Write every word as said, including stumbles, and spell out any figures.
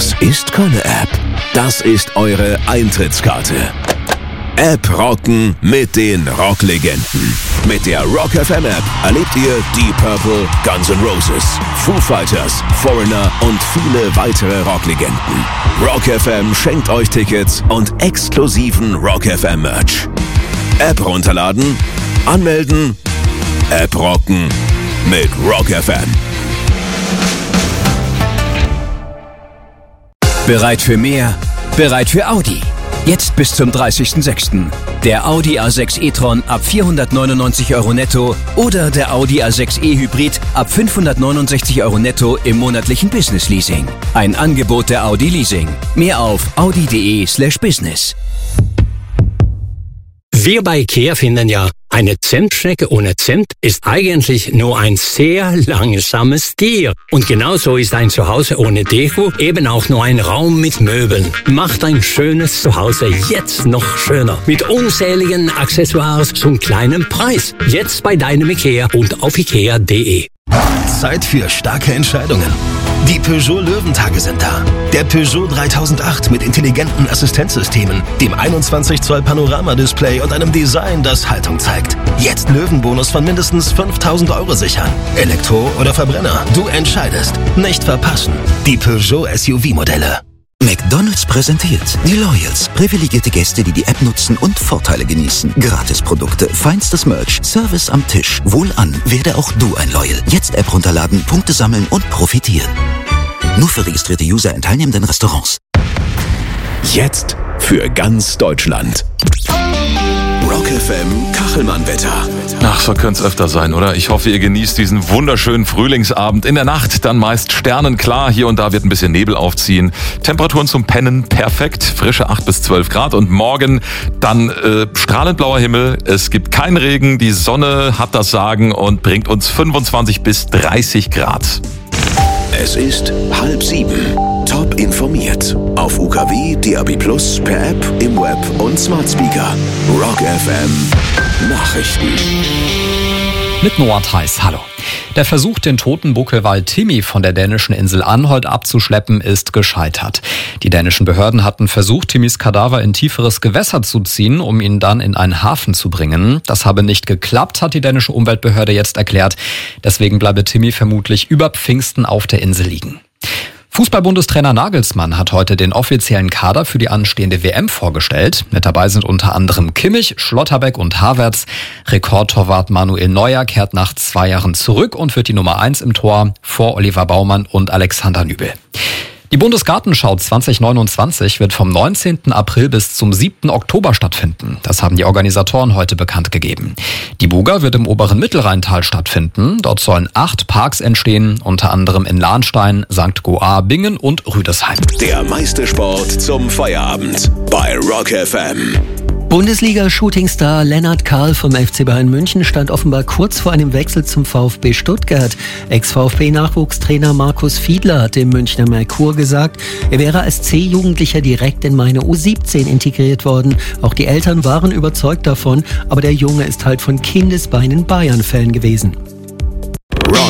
Das ist keine App. Das ist eure Eintrittskarte. App rocken mit den Rocklegenden. Mit der Rock F M App erlebt ihr Deep Purple, Guns N' Roses, Foo Fighters, Foreigner und viele weitere Rocklegenden. Rock F M schenkt euch Tickets und exklusiven Rock F M Merch. App runterladen, anmelden, App rocken mit Rock F M. Bereit für mehr? Bereit für Audi? Jetzt bis zum dreißigsten sechsten Der Audi A sechs e-tron ab vierhundertneunundneunzig Euro netto oder der Audi A sechs e Hybrid ab fünfhundertneunundsechzig Euro netto im monatlichen Business Leasing. Ein Angebot der Audi Leasing. Mehr auf audi.de slash business. Wir bei IKEA finden ja, eine Zentstrecke ohne Cent ist eigentlich nur ein sehr langsames Tier. Und genauso ist ein Zuhause ohne Deko eben auch nur ein Raum mit Möbeln. Macht ein schönes Zuhause jetzt noch schöner. Mit unzähligen Accessoires zum kleinen Preis. Jetzt bei deinem IKEA und auf ikea punkt de. Zeit für starke Entscheidungen. Die Peugeot Löwentage sind da. Der Peugeot dreitausendacht mit intelligenten Assistenzsystemen, dem einundzwanzig Zoll Panoramadisplay und einem Design, das Haltung zeigt. Jetzt Löwenbonus von mindestens fünftausend Euro sichern. Elektro oder Verbrenner, du entscheidest. Nicht verpassen. Die Peugeot S U V-Modelle. McDonald's präsentiert die Loyals. Privilegierte Gäste, die die App nutzen und Vorteile genießen. Gratisprodukte, feinstes Merch, Service am Tisch. Wohlan, werde auch du ein Loyal. Jetzt App runterladen, Punkte sammeln und profitieren. Nur für registrierte User in teilnehmenden Restaurants. Jetzt für ganz Deutschland. Rock F M Kachelmann-Wetter. Ach, so könnte es öfter sein, oder? Ich hoffe, ihr genießt diesen wunderschönen Frühlingsabend. In der Nacht dann meist sternenklar. Hier und da wird ein bisschen Nebel aufziehen. Temperaturen zum Pennen perfekt. Frische acht bis zwölf Grad. Und morgen dann äh, strahlend blauer Himmel. Es gibt keinen Regen. Die Sonne hat das Sagen und bringt uns fünfundzwanzig bis dreißig Grad. Es ist halb sieben. Top informiert. Auf U K W, D A B plus, per App, im Web und Smart Speaker. Rock F M Nachrichten. Mit Noah Theis, hallo. Der Versuch, den toten Buckelwal Timmy von der dänischen Insel Anholt abzuschleppen, ist gescheitert. Die dänischen Behörden hatten versucht, Timmys Kadaver in tieferes Gewässer zu ziehen, um ihn dann in einen Hafen zu bringen. Das habe nicht geklappt, hat die dänische Umweltbehörde jetzt erklärt. Deswegen bleibe Timmy vermutlich über Pfingsten auf der Insel liegen. Fußball-Bundestrainer Nagelsmann hat heute den offiziellen Kader für die anstehende W M vorgestellt. Mit dabei sind unter anderem Kimmich, Schlotterbeck und Havertz. Rekordtorwart Manuel Neuer kehrt nach zwei Jahren zurück und wird die Nummer eins im Tor vor Oliver Baumann und Alexander Nübel. Die Bundesgartenschau zwanzig neunundzwanzig wird vom neunzehnten April bis zum siebten Oktober stattfinden. Das haben die Organisatoren heute bekannt gegeben. Die Buga wird im oberen Mittelrheintal stattfinden. Dort sollen acht Parks entstehen, unter anderem in Lahnstein, Sankt Goar, Bingen und Rüdesheim. Der meiste Sport zum Feierabend bei Rock F M. Bundesliga-Shootingstar Lennart Karl vom F C Bayern München stand offenbar kurz vor einem Wechsel zum VfB Stuttgart. Ex-VfB-Nachwuchstrainer Markus Fiedler hat dem Münchner Merkur gesagt, er wäre als C-Jugendlicher direkt in meine U siebzehn integriert worden. Auch die Eltern waren überzeugt davon, aber der Junge ist halt von Kindesbeinen Bayern-Fan gewesen.